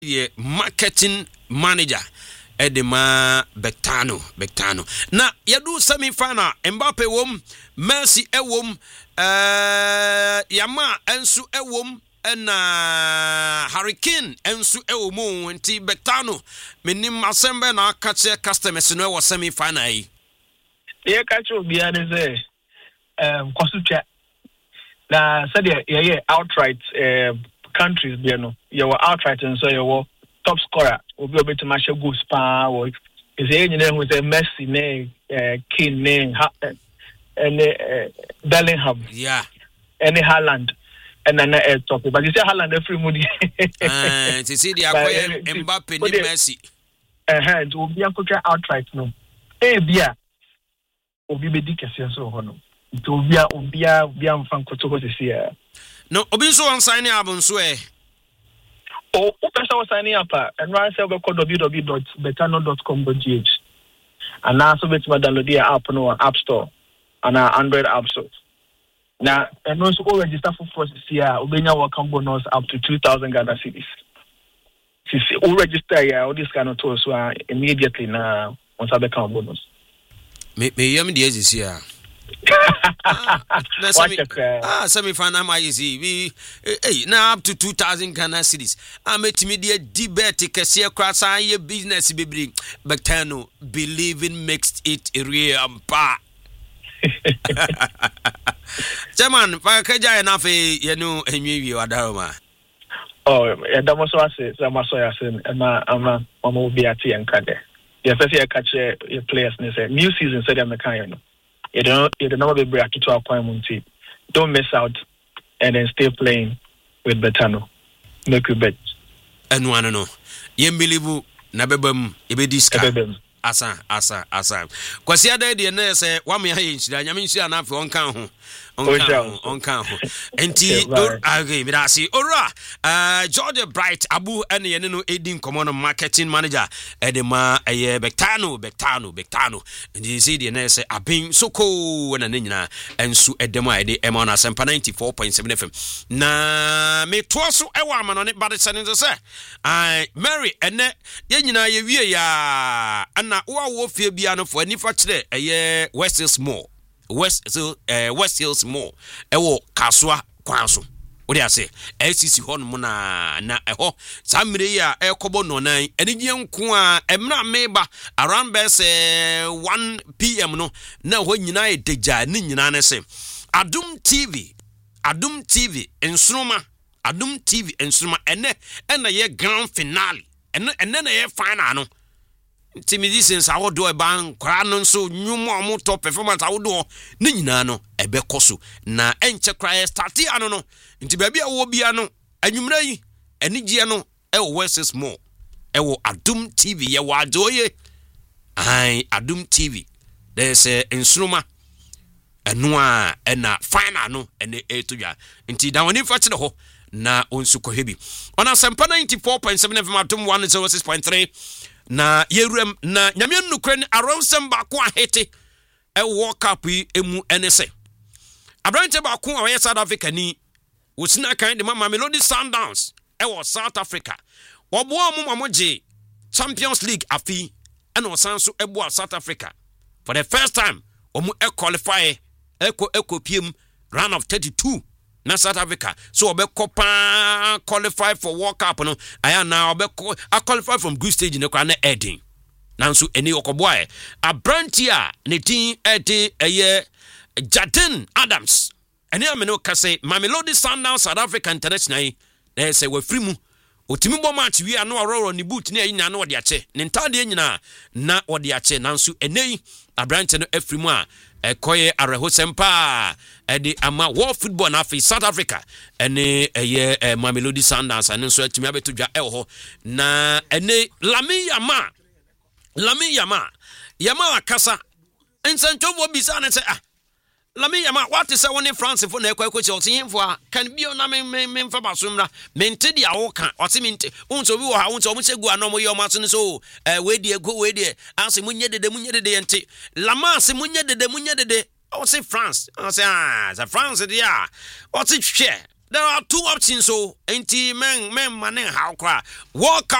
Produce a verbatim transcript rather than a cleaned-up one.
ye marketing manager Edema Bectano Bectano na yadu semi final Mbappe wom Messi ewom eh Yama ensu ewom na Hurricane ensu ewomu nti Bectano menim masembe na akache customers no wo semi final yi ye kache obi ade say um kwasutwa na said ye ye outright uh, countries there no you were outright and so you were top scorer obi obeti ma she goals pa wo is e nyina hu say Messi ne uh, Kane ne and uh, Bellingham yeah and Haaland and then uh, top but you say Haaland every money eh to see the akoye Mbappe ni Messi eh eh obi akotwa outright no e bia obi bedi kese so ho no to obi obi obi amfa nkoto ho sisi ya no obi so wan sign up nso eh oh o person was signing up and run say we call w w w dot betano dot com dot g h and now so bet ma download the app no App Store and uh, Android app store now and also go register for first year obenya welcome bonus up to two thousand Ghana cedis if you register yeah all this kind of tools so uh, immediately now once I become bonus me me yam the this year ah, semi, ah, semi final my easy. We hey now up to two thousand Ghana cedis. I met me the debate kese krasa ye business bibri Bectano believing makes it real ampa. Chairman, fa kaja enough you know enwi wi wadaroma. Oh, e da mo so ase, so ma so ya se na ama ama obi ati enka de. Ye fe fe catch your players ne say new season say dem kan you know. You don't you don't be break to appointment. Don't miss out and then stay playing with Betano. Make you bet. And one no. Ye believe na bebam e be diska. Asa asa asa. Kwasi ada de na say wa me ha yinchira nyame nchira na afi onkan ho. Onkan ho, onkan ho. Enti okay, me da see. Ora, uh George Bright Abu ene ye no edin common marketing manager edema eye Bectano Bectano Bectano. Ndi see de na say abin soko na nyina ensu edema ede ema na sempa ninety-four point seven F M. Na me toaso ewa amano ne bade sene say ai Mary ene ye nyina ye wie ya na wo wo fie bia no fo ani fa kire eye West Hills Mall West so uh, West Hills Mall ewo kaswa kwanso wo dey say L C C hon mu na na eho samire ya ekobo no nan enigye nko a emra meba around best uh, one p m no na ho nyina e deja ni nyina ne se Adum T V Adum T V ensuruma Adum T V ensuruma ene ena ye grand finale ene ene na ye final no Timidisens awodo e ban kwa no nso nyumo omo top performance awodo ne nyina no ebe koso na enche kra start ano no nti ba bia wo bia no anwumra yi anigye no e wo West Mall e wo Adum T V ye wa joye ai Adum T V there's a instruma eno a ena final no ene etodwa nti da woni fa kire ho na onsu ko hebi ona sempa ninety-four point seven F M Adum one oh six point three na yerem na nyame nnukre ni aronsem ba ko ahete e World Cup yi emu enese abrante ba ko a South Africa ni wosina kan de mama Melody Sundowns e wo South Africa wo bo mu mamoje Champions League afi e no sanso e bo South Africa for the first time omu e qualify e ko e ko piem round of thirty-two na South Africa so obe kopa qualify for World Cup no aya na obe a qualify from group stage ne kwa na Eden nanso eni okoboa abrantia ne tin ede eye Jaden Adams eni amene okase Mamelodi Sundowns South Africa International na say we free mu otimi bo match wi ano ororo ni boot ne nyina na ode ache ne ntade nyina na ode ache nanso enei abrantia no afri mu a ekoye arehosempa edi ama world football na afi South Africa ene eye eh, Mamelodi Sundowns ane so atumi abetodwa eho na ene Lami Yama Lami Yama Yama akasa ensantobo bisa ne se ah Lami Yama what is one in France for na ekwa che otin fo a kan bio na me me mfa basomra mente dia wo kan oti mente unso bi wo ha unso mo segu anom ye o maso ne so eh we die go we die anse munye dede munye dede ente Lama se munye dede munye dede o se France o se ah za France dia o se hwe there are two options so enti men men man how cry walk